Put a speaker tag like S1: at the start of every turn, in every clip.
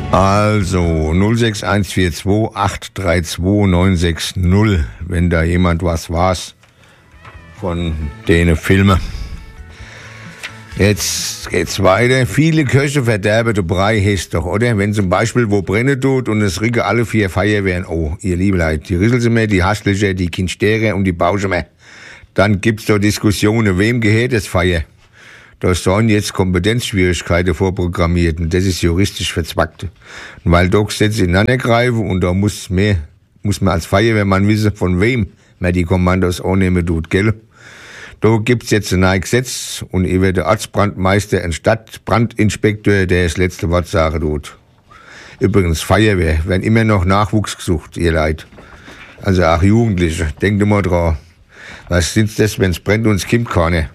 S1: Also 06142 832 960, wenn da jemand was weiß von denen Filmen. Jetzt geht's weiter. Viele Köche verderben den Brei, heißt doch, oder? Wenn zum Beispiel wo brennen tut und es riechen alle 4 Feuerwehren, oh, ihr liebe Leute, die Rüsselsemer, die Hastlicher, die Kinsterer und die Bauschemer. Dann gibt's doch Diskussionen, wem gehört das Feuer? Da sollen jetzt Kompetenzschwierigkeiten vorprogrammiert und das ist juristisch verzwackt. Und weil da Gesetze ineinander greifen und da muss man als Feuerwehrmann wissen, von wem man die Kommandos annehmen tut, gell? Da gibt's jetzt ein neues Gesetz und ich werde Ortsbrandmeister, ein Stadtbrandinspektor, der das letzte Wort sagen tut. Übrigens, Feuerwehr, werden immer noch Nachwuchs gesucht, ihr Leid. Also auch Jugendliche, denkt immer dran. Was sind's das, wenn's brennt und es kommt keiner?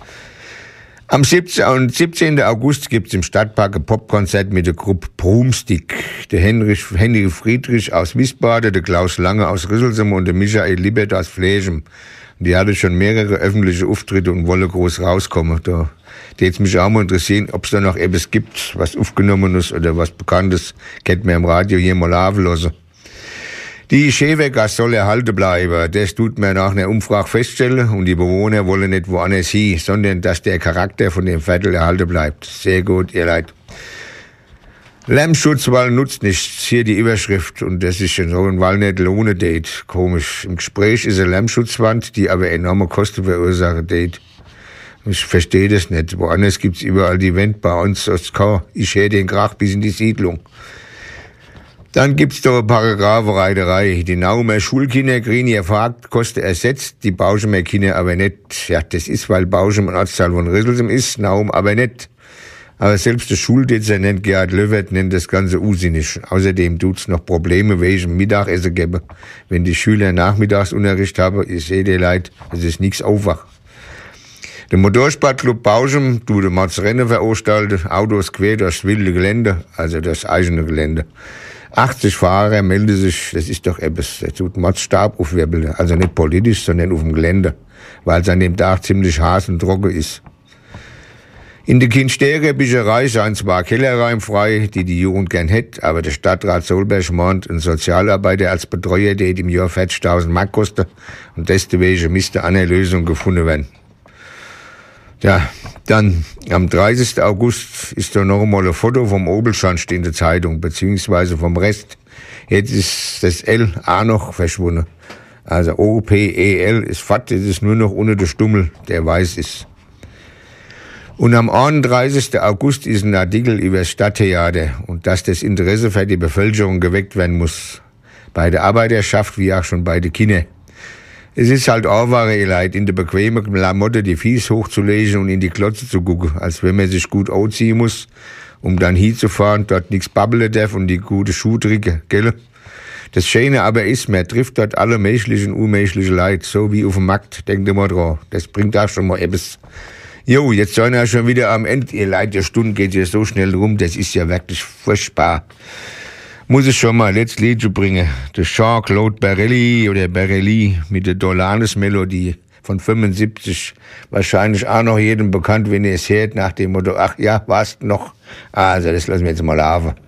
S1: Am 17. August gibt's im Stadtpark ein Popkonzert mit der Gruppe Broomstick. Der Henry Friedrich aus Wiesbaden, der Klaus Lange aus Rüsselsheim und der Michael Liebert aus Fläschem. Die hatte schon mehrere öffentliche Auftritte und wolle groß rauskommen. Da tät's mich auch mal interessieren, ob's da noch etwas gibt, was aufgenommen ist oder was Bekanntes. Kennt man im Radio hier mal lassen. Die Schewegas soll erhalten bleiben. Das tut man nach einer Umfrage feststellen und die Bewohner wollen nicht woanders hin, sondern dass der Charakter von dem Viertel erhalten bleibt. Sehr gut, ihr Leid. Lärmschutzwall nutzt nichts. Hier die Überschrift und das ist so ein Wall nicht lohne Date. Komisch. Im Gespräch ist eine Lärmschutzwand, die aber enorme Kosten verursacht. Date. Ich verstehe das nicht. Woanders gibt's überall die Wände, bei uns ist kein. Ich höre den Krach bis in die Siedlung. Dann gibt's da Paragraphenreiterei. Die Naumer Schulkinder kriegen ihr Fahrtkosten ersetzt, die Bauschemer Kinder aber nicht. Ja, das ist, weil Bauschem ein Ortsteil von Rüsselsheim ist, Naum aber nicht. Aber selbst der Schuldezernent Gerhard Löwert nennt das Ganze unsinnig. Außerdem tut's noch Probleme wegen Mittagessen geben. Wenn die Schüler Nachmittagsunterricht haben, ich sehe dir leid, es ist nichts aufwach. Der Motorsportclub Bauschem tut Mordsrennen veranstalten, Autos quer durchs wilde Gelände, also das eigene Gelände. 80 Fahrer melden sich, das ist doch etwas, der tut Mordstab aufwirbeln, also nicht politisch, sondern auf dem Gelände, weil es an dem Tag ziemlich heiß und trocken ist. In der Kinsterer Bücherei sind zwar Kellerräume frei, die Jugend gern hätte, aber der Stadtrat Solberg meint, ein Sozialarbeiter als Betreuer, der im Jahr 40.000 Mark kostet und deswegen müsste eine Lösung gefunden werden. Ja, dann am 30. August ist da noch einmal ein Foto vom Obelschanst in der Zeitung, beziehungsweise vom Rest. Jetzt ist das L auch noch verschwunden. Also O-P-E-L ist fett, das ist nur noch unter der Stummel, der weiß ist. Und am 31. August ist ein Artikel über das Stadttheater und dass das Interesse für die Bevölkerung geweckt werden muss. Bei der Arbeiterschaft wie auch schon bei den Kindern. Es ist halt auch wahre Leid, in der bequemen Klamotte die Fies hochzulegen und in die Klotze zu gucken, als wenn man sich gut anziehen muss, um dann hinzufahren, dort nichts babbeln darf und die gute Schuhe trinken, gell? Das Schöne aber ist, man trifft dort alle menschlichen und unmenschlichen Leid, so wie auf dem Markt, denkt immer dran. Das bringt auch schon mal etwas. Jo, jetzt sind wir schon wieder am Ende, ihr Leid, die Stunde geht ja so schnell rum, das ist ja wirklich furchtbar. Muss ich schon mal letztes Lied bringen. Der Jean-Claude Barelli oder Barelli mit der Dolanes-Melodie von 75. Wahrscheinlich auch noch jedem bekannt, wenn ihr es hört, nach dem Motto, ach ja, war's noch. Also, das lassen wir jetzt mal laufen.